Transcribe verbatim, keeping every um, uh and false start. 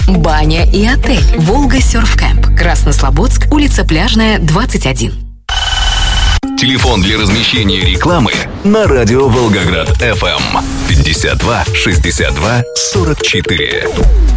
баня и отель. Волга Серф Кэмп. Краснослободск, улица Пляжная, двадцать один. Телефон для размещения рекламы на радио Волгоград эф эм пятьдесят два шестьдесят два сорок четыре.